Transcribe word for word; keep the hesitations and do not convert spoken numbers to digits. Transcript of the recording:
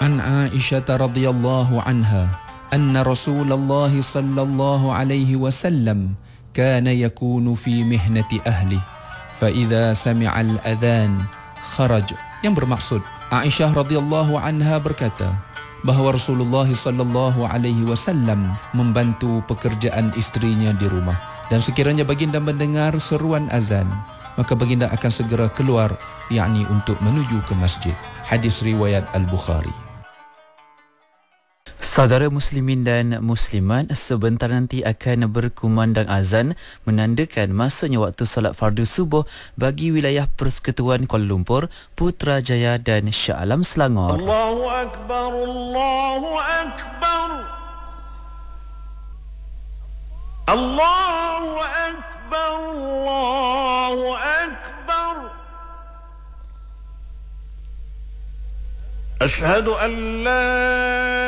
An Aisyah radhiyallahu anha anna Rasulullah sallallahu alaihi wasallam kana yakunu fi mihnati ahli fa idza sami'a al-adhan kharaj, yang bermaksud Aisyah radhiyallahu anha berkata bahawa Rasulullah sallallahu alaihi wasallam membantu pekerjaan isterinya di rumah, dan sekiranya baginda mendengar seruan azan maka baginda akan segera keluar, yakni untuk menuju ke masjid. Hadis riwayat Al-Bukhari. Saudara muslimin dan muslimat, sebentar nanti akan berkumandang azan menandakan masuknya waktu solat fardu subuh bagi wilayah Persekutuan Kuala Lumpur, Putrajaya dan Shah Alam Selangor. Allahu Akbar, Allahu Akbar, Allahu Akbar, Allahu Akbar. Ashhadu an la